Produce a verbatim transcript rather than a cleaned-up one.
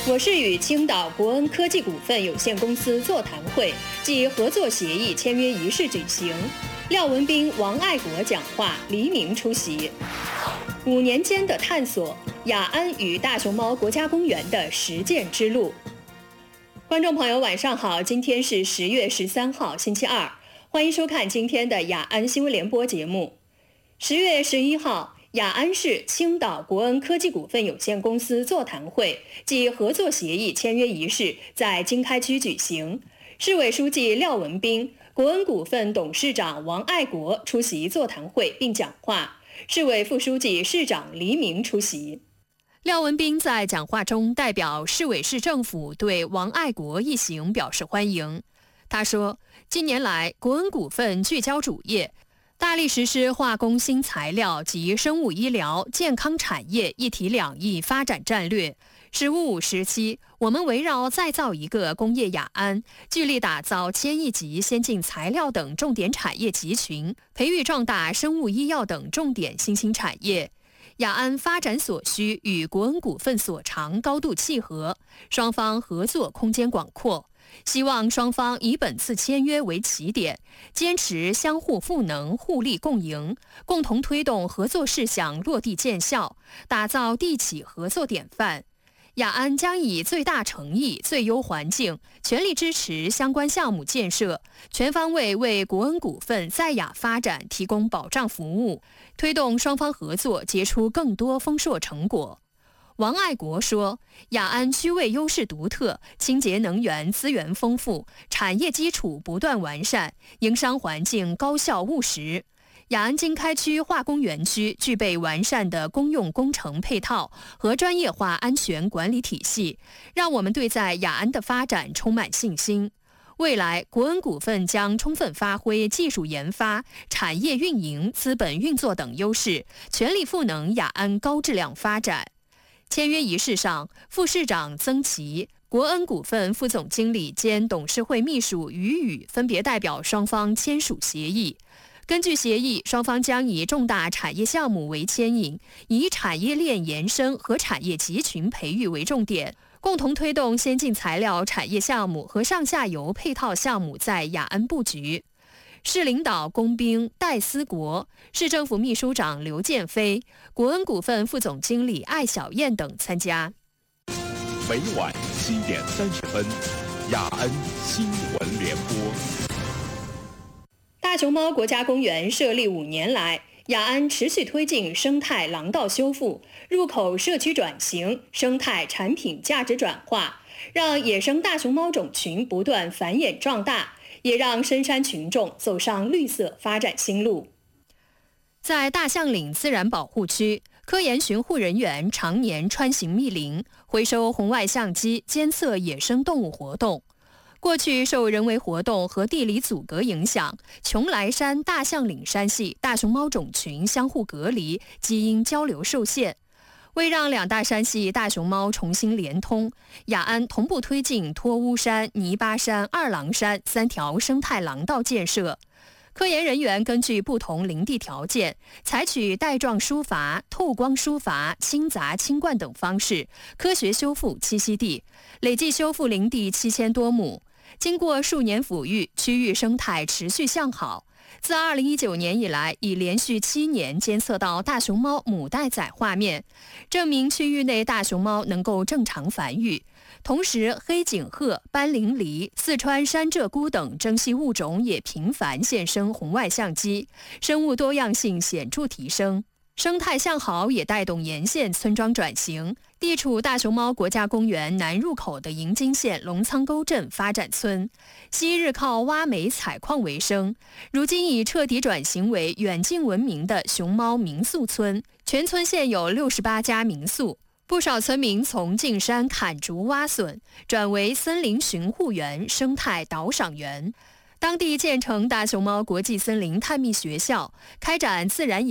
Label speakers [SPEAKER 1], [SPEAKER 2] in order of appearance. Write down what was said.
[SPEAKER 1] 我市与青岛国恩科技股份有限公司座谈会暨合作协议签约仪式举行，廖文斌、王爱国讲话，黎明出席。五年间的探索，雅安与大熊猫国家公园的实践之路。观众朋友，晚上好，今天是十月十三号，星期二，欢迎收看今天的雅安新闻联播节目。十月十一号。雅安市青岛国恩科技股份有限公司座谈会暨合作协议签约仪式在经开区举行，市委书记廖文斌、国恩股份董事长王爱国出席座谈会并讲话，市委副书记、市长黎明出席。廖文斌在讲话中代表市委市政府对王爱国一行表示欢迎。他说，近年来国恩股份聚焦主业，大力实施化工新材料及生物医疗健康产业一体两翼发展战略。十五五时期，我们围绕再造一个工业雅安，聚力打造千亿级先进材料等重点产业集群，培育壮大生物医药等重点新兴产业。雅安发展所需与国恩股份所长高度契合，双方合作空间广阔。希望双方以本次签约为起点，坚持相互赋能、互利共赢，共同推动合作事项落地见效，打造地企合作典范。雅安将以最大诚意、最优环境，全力支持相关项目建设，全方位为国恩股份在雅发展提供保障服务，推动双方合作结出更多丰硕成果。王爱国说，雅安区位优势独特，清洁能源资源丰富，产业基础不断完善，营商环境高效务实。雅安经开区化工园区具备完善的公用工程配套和专业化安全管理体系，让我们对在雅安的发展充满信心。未来，国恩股份将充分发挥技术研发、产业运营、资本运作等优势，全力赋能雅安高质量发展。签约仪式上，副市长曾琦、国恩股份副总经理兼董事会秘书于宇分别代表双方签署协议。根据协议，双方将以重大产业项目为牵引，以产业链延伸和产业集群培育为重点，共同推动先进材料产业项目和上下游配套项目在雅安布局。市领导龚兵、戴思国，市政府秘书长刘建飞，国恩股份副总经理艾小燕等参加。
[SPEAKER 2] 每晚七点三十分，雅安新闻联播。
[SPEAKER 1] 大熊猫国家公园设立五年来，雅安持续推进生态廊道修复、入口社区转型、生态产品价值转化，让野生大熊猫种群不断繁衍壮大，也让深山群众走上绿色发展新路。在大象岭自然保护区，科研巡护人员常年穿行密林，回收红外相机监测野生动物活动。过去受人为活动和地理阻隔影响，邛崃山大象岭山系大熊猫种群相互隔离，基因交流受限。为让两大山系大熊猫重新连通，雅安同步推进托乌山、泥巴山、二郎山三条生态廊道建设。科研人员根据不同林地条件，采取带状疏伐、透光疏伐、清杂清灌等方式，科学修复栖息地，累计修复林地七千多亩。经过数年抚育，区域生态持续向好。自二零一九年以来，已连续七年监测到大熊猫母带崽画面，证明区域内大熊猫能够正常繁育。同时，黑颈鹤、斑羚狸、四川山鹧鸪等珍稀物种也频繁现身红外相机，生物多样性显著提升。生态向好也带动沿线村庄转型。地处大熊猫国家公园南入口的银金县龙仓沟镇发展村，昔日靠挖煤采矿为生，如今已彻底转型为远近闻名的熊猫民宿村。全村现有六十八家民宿，不少村民从进山砍竹挖笋，转为森林巡护员、生态导赏员。当地建成大熊猫国际森林探秘学校，开展自然